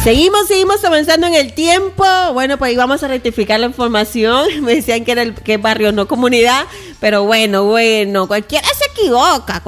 Seguimos avanzando en el tiempo. Bueno, pues ahí vamos a rectificar la información. Me decían que era que barrio, no comunidad. Pero bueno, cualquiera se equivoca.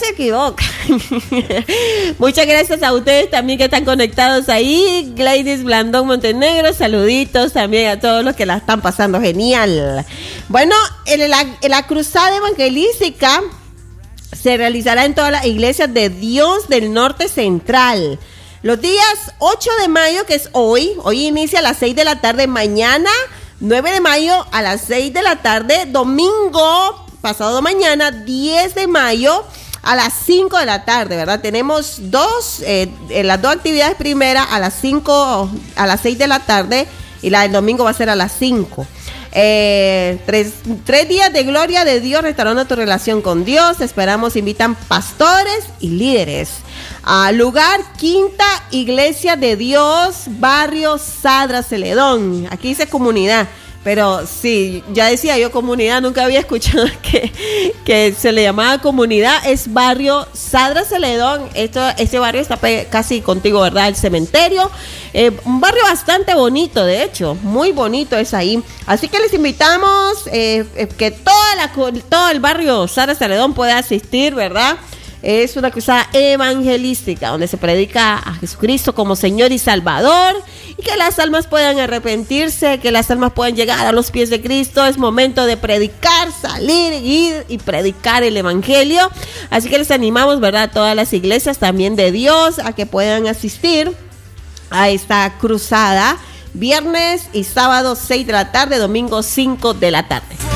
Muchas gracias a ustedes también que están conectados ahí. Gladys Blandón Montenegro, saluditos también a todos los que la están pasando genial. Bueno, en la cruzada evangelística se realizará en todas las iglesias de Dios del Norte Central. Los días 8 de mayo, que es hoy inicia a las 6 de la tarde, mañana 9 de mayo a las 6 de la tarde, domingo, pasado mañana 10 de mayo a las 5 de la tarde, ¿verdad? Tenemos las dos actividades primeras a las 6 de la tarde y la del domingo va a ser a las 5. 3 días de gloria de Dios restaurando tu relación con Dios. Esperamos, invitan pastores y líderes. Lugar, Quinta Iglesia de Dios, barrio Sadra Celedón. Aquí dice comunidad, pero sí, ya decía yo comunidad, nunca había escuchado que se le llamaba comunidad. Es barrio Sadra Celedón. Este barrio está casi contigo, ¿verdad? El cementerio. Un barrio bastante bonito, de hecho, muy bonito es ahí. Así que les invitamos que todo el barrio Sadra Celedón pueda asistir, ¿verdad? Es una cruzada evangelística donde se predica a Jesucristo como Señor y Salvador, y que las almas puedan arrepentirse, que las almas puedan llegar a los pies de Cristo. Es momento de predicar, salir, ir y predicar el evangelio. Así que les animamos, ¿verdad?, todas las iglesias también de Dios a que puedan asistir a esta cruzada, viernes y sábado 6 de la tarde, domingo 5 de la tarde.